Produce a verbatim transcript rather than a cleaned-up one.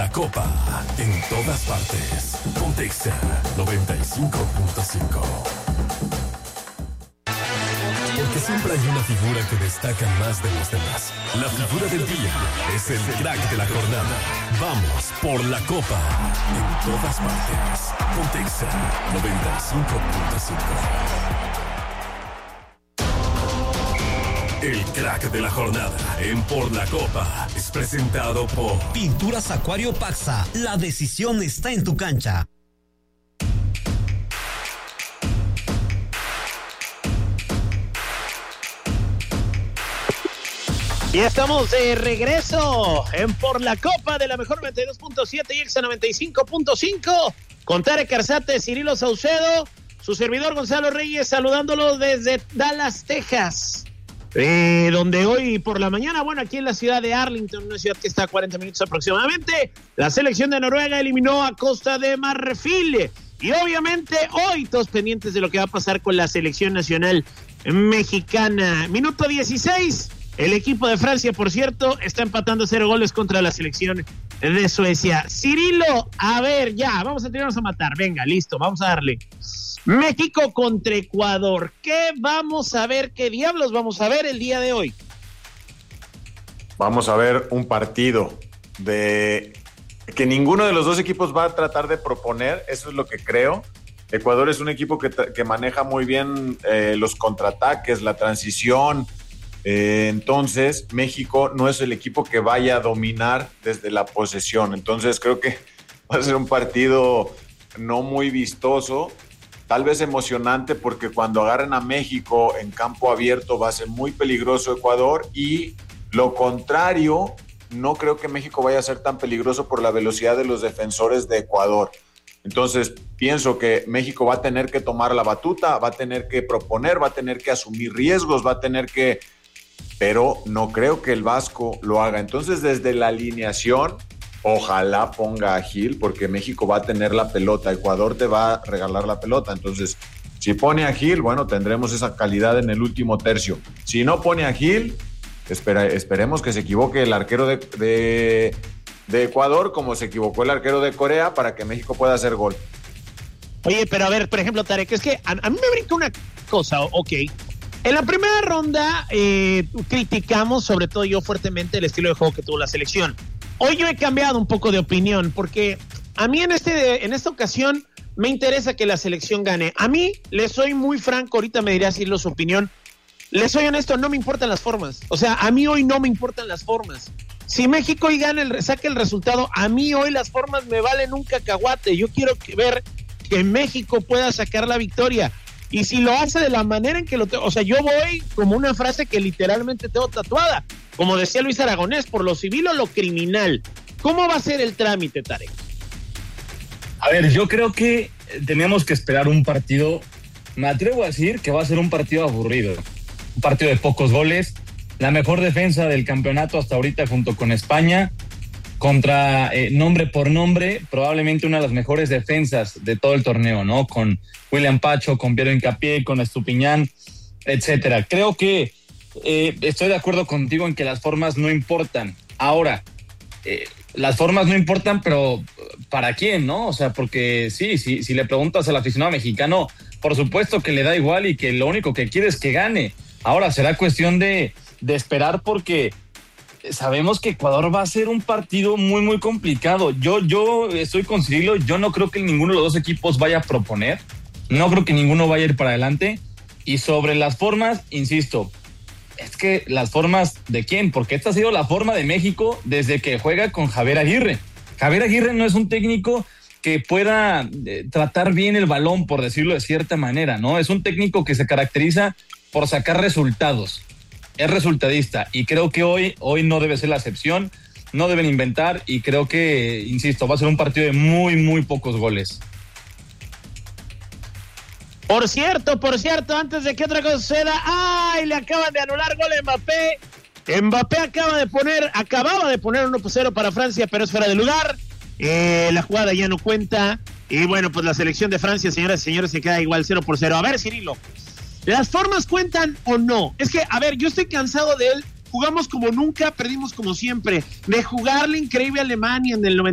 la Copa en todas partes. Pontexa noventa y cinco punto cinco. Porque siempre hay una figura que destaca más de los demás. La figura del día es el crack de la jornada. Vamos por la Copa en todas partes. Pontexa noventa y cinco punto cinco. El crack de la jornada en Por la Copa es presentado por Pinturas Acuario Paxa. La decisión está en tu cancha. Y estamos de regreso en Por la Copa de la mejor noventa y dos punto siete y Exa noventa y cinco punto cinco con Tarek Arzate, Cirilo Saucedo, su servidor Gonzalo Reyes, saludándolo desde Dallas, Texas. Eh, donde hoy por la mañana, bueno, aquí en la ciudad de Arlington, una ciudad que está a cuarenta minutos aproximadamente, la selección de Noruega eliminó a Costa de Marfil. Y obviamente hoy todos pendientes de lo que va a pasar con la selección nacional mexicana. Minuto dieciséis, el equipo de Francia, por cierto, está empatando cero goles contra la selección de Suecia. Cirilo, a ver, ya, vamos a tirarnos a matar, venga, listo, vamos a darle. México contra Ecuador. ¿Qué vamos a ver? ¿Qué diablos vamos a ver el día de hoy? Vamos a ver un partido de que ninguno de los dos equipos va a tratar de proponer, eso es lo que creo. Ecuador es un equipo que, que maneja muy bien eh, los contraataques, la transición. Eh, entonces, México no es el equipo que vaya a dominar desde la posesión. Entonces, creo que va a ser un partido no muy vistoso. Tal vez emocionante porque cuando agarren a México en campo abierto va a ser muy peligroso Ecuador, y lo contrario, no creo que México vaya a ser tan peligroso por la velocidad de los defensores de Ecuador. Entonces pienso que México va a tener que tomar la batuta, va a tener que proponer, va a tener que asumir riesgos, va a tener que... pero no creo que el Vasco lo haga. Entonces desde la alineación, ojalá ponga a Gil, porque México va a tener la pelota, Ecuador te va a regalar la pelota. Entonces, si pone a Gil, bueno, tendremos esa calidad en el último tercio. Si no pone a Gil, espera, esperemos que se equivoque el arquero de, de, de Ecuador, como se equivocó el arquero de Corea, para que México pueda hacer gol. Oye, pero a ver, por ejemplo, Tarek, es que a, a mí me brinca una cosa, ok. En la primera ronda eh, criticamos, sobre todo yo fuertemente, el estilo de juego que tuvo la selección. Hoy yo he cambiado un poco de opinión, porque a mí en, este, en esta ocasión me interesa que la selección gane. A mí, le soy muy franco, ahorita me dirá Cirilo su opinión, le soy honesto, no me importan las formas. O sea, a mí hoy no me importan las formas. Si México hoy gana, el, saque el resultado, a mí hoy las formas me valen un cacahuate. Yo quiero que, ver que México pueda sacar la victoria. Y si lo hace de la manera en que lo tengo, o sea, yo voy como una frase que literalmente tengo tatuada, como decía Luis Aragonés, por lo civil o lo criminal. ¿Cómo va a ser el trámite, Tarek? A ver, yo creo que tenemos que esperar un partido, me atrevo a decir que va a ser un partido aburrido, un partido de pocos goles, la mejor defensa del campeonato hasta ahorita junto con España, contra eh, nombre por nombre, probablemente una de las mejores defensas de todo el torneo, ¿no? Con William Pacho, con Piero Hincapié, con Estupiñán, etcétera. Creo que eh, estoy de acuerdo contigo en que las formas no importan. Ahora, eh, las formas no importan, pero ¿para quién, no? O sea, porque sí, sí, si le preguntas al aficionado mexicano, por supuesto que le da igual y que lo único que quiere es que gane. Ahora será cuestión de, de esperar, porque sabemos que Ecuador va a ser un partido muy, muy complicado. Yo, yo estoy con Cirilo, yo no creo que ninguno de los dos equipos vaya a proponer, no creo que ninguno vaya a ir para adelante. Y sobre las formas, insisto, es que las formas ¿de quién? Porque esta ha sido la forma de México desde que juega con Javier Aguirre. Javier Aguirre no es un técnico que pueda eh, tratar bien el balón, por decirlo de cierta manera, ¿no? Es un técnico que se caracteriza por sacar resultados. Es resultadista, y creo que hoy, hoy no debe ser la excepción, no deben inventar, y creo que, insisto, va a ser un partido de muy, muy pocos goles. Por cierto, por cierto, antes de que otra cosa suceda, ¡ay! Le acaban de anular gol a Mbappé. Mbappé acaba de poner, acababa de poner uno por cero para Francia, pero es fuera de lugar. Eh, la jugada ya no cuenta. Y bueno, pues la selección de Francia, señoras y señores, se queda igual cero por cero. A ver, Cirilo, ¿las formas cuentan o no? Es que, a ver, yo estoy cansado de él. Jugamos como nunca, perdimos como siempre. De jugarle increíble a Alemania en el noventa.